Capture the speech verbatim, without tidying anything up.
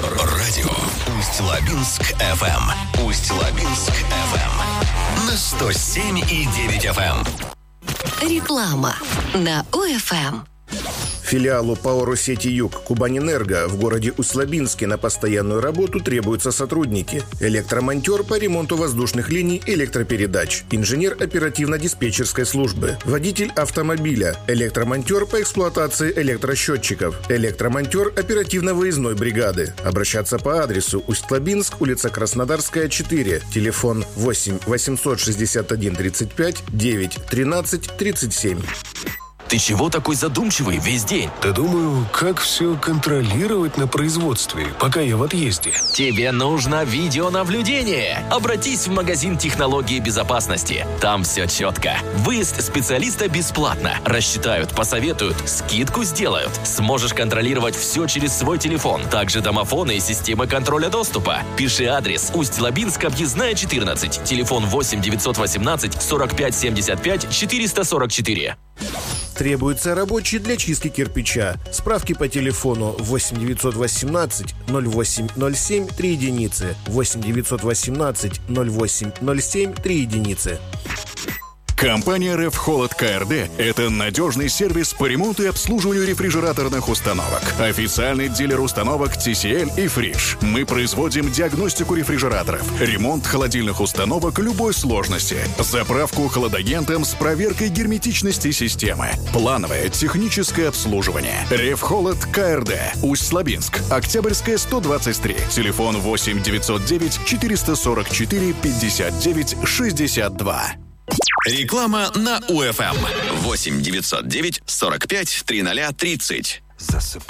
Радио Усть-Лабинск эф эм. Усть-Лабинск эф эм. На сто семь и девять эф эм. Реклама на УФМ. Филиалу ПАО «Россети Юг» Кубанэнерго в городе Усть-Лабинске на постоянную работу требуются сотрудники. Электромонтер по ремонту воздушных линий электропередач, инженер оперативно-диспетчерской службы, водитель автомобиля, электромонтер по эксплуатации электросчетчиков, электромонтер оперативно-выездной бригады. Обращаться по адресу Усть-Лабинск, улица Краснодарская, четыре, телефон восемь восемьсот шестьдесят один тридцать пять девять тринадцать тридцать семь. Ты чего такой задумчивый весь день? Да думаю, как все контролировать на производстве, пока я в отъезде. Тебе нужно видеонаблюдение. Обратись в магазин технологии безопасности. Там все четко. Выезд специалиста бесплатно. Рассчитают, посоветуют, скидку сделают. Сможешь контролировать все через свой телефон. Также домофоны и системы контроля доступа. Пиши адрес: Усть-Лабинск, объездная четырнадцать. Телефон восемь девятьсот восемнадцать сорок пять семьдесят пять четыреста сорок четыре. Требуется рабочий для чистки кирпича. Справки по телефону восемь девятьсот восемнадцать ноль восемь ноль семь три единицы. восемь девятьсот восемнадцать ноль восемь ноль семь три единицы. Компания РФ Холод КРД – это надежный сервис по ремонту и обслуживанию рефрижераторных установок. Официальный дилер установок ти си эль и Фриш. Мы производим диагностику рефрижераторов, ремонт холодильных установок любой сложности, заправку холодагентом с проверкой герметичности системы, плановое техническое обслуживание. РФ Холод КРД. Усть-Лабинск. Октябрьская, сто двадцать три. Телефон восемь девятьсот девять четыреста сорок четыре пятьдесят девять шестьдесят два. Реклама на УФМ. восемь девятьсот девять сорок пять тридцать тридцать. Засыпай.